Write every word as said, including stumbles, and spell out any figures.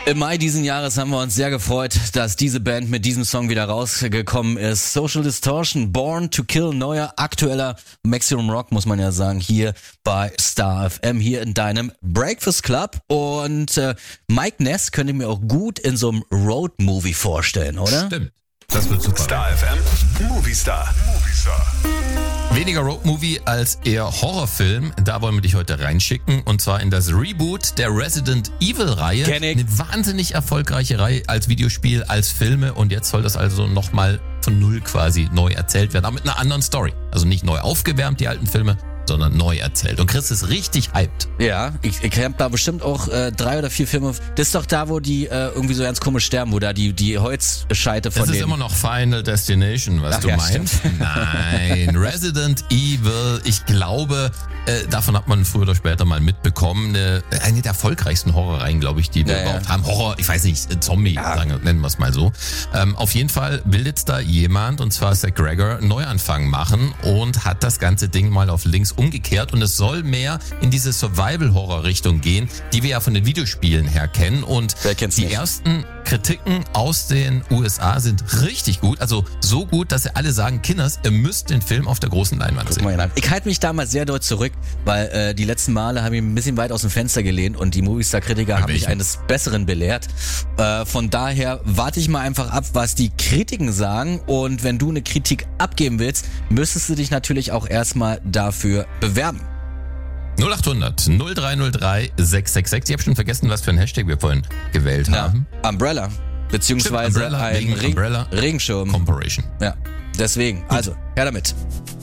Im Mai diesen Jahres haben wir uns sehr gefreut, dass diese Band mit diesem Song wieder rausgekommen ist. Social Distortion, Born to Kill, neuer, aktueller Maximum Rock, muss man ja sagen, hier bei Star F M, hier in deinem Breakfast Club. Und äh, Mike Ness könnte ich mir auch gut in so einem Road-Movie vorstellen, oder? Stimmt, das wird super. Star F M, Movie Star. Movie Star. Weniger Roadmovie als eher Horrorfilm. Da wollen wir dich heute reinschicken. Und zwar in das Reboot der Resident Evil-Reihe. Kenn ich. Eine wahnsinnig erfolgreiche Reihe als Videospiel, als Filme. Und jetzt soll das also nochmal von Null quasi neu erzählt werden. Aber mit einer anderen Story. Also nicht neu aufgewärmt, die alten Filme, sondern neu erzählt. Und Chris ist richtig hyped. Ja, ich, ich hab da bestimmt auch äh, drei oder vier Filme. Das ist doch da, wo die äh, irgendwie so ganz komisch sterben, wo da die die Holzscheite von Das ist denen... immer noch Final Destination, was Ach du ja, meinst. Nein, Resident Evil, ich glaube, äh, davon hat man früher oder später mal mitbekommen. Eine, eine der erfolgreichsten Horrorreihen, glaube ich, die wir Ja, überhaupt ja. haben. Horror, ich weiß nicht, äh, Zombie, Ja. sagen, nennen wir es mal so. Ähm, auf jeden Fall will jetzt da jemand, und zwar Zach Gregor, einen Neuanfang machen und hat das ganze Ding mal auf links umgekehrt und es soll mehr in diese Survival-Horror-Richtung gehen, die wir ja von den Videospielen her kennen. Und Wer kennt's die nicht? ersten Kritiken aus den U S A sind richtig gut. Also so gut, dass sie alle sagen, Kinders, ihr müsst den Film auf der großen Leinwand Guck sehen. mal hier an. Ich halte mich damals sehr doll zurück, weil äh, die letzten Male habe ich ein bisschen weit aus dem Fenster gelehnt und die Movistar-Kritiker haben mich welchen? eines Besseren belehrt. Äh, von daher warte ich mal einfach ab, was die Kritiken sagen, und wenn du eine Kritik abgeben willst, müsstest du dich natürlich auch erstmal dafür bewerben. null acht hundert null drei null drei sechs sechs sechs. Ich habe schon vergessen, was für ein Hashtag wir vorhin gewählt haben. Umbrella, beziehungsweise Stimmt, Umbrella, ein wegen Reg- Umbrella. Regenschirm. Comparation. Ja, deswegen, also, her damit.